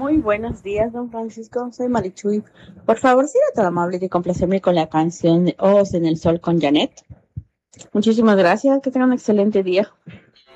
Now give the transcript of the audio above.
Muy buenos días, don Francisco. Soy Marichuy. Por favor, si era tan amable de complacerme con la canción de Ojos en el Sol con Janet. Muchísimas gracias. Que tengan un excelente día.